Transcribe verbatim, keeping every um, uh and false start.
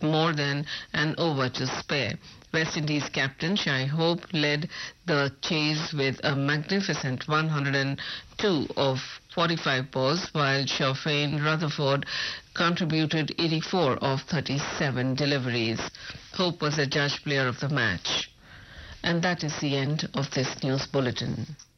more than an over to spare. West Indies captain Shai Hope led the chase with a magnificent one hundred two of forty-five balls, while Shafane Rutherford contributed eighty-four of thirty-seven deliveries. Hope was the judge player of the match. And that is the end of this news bulletin.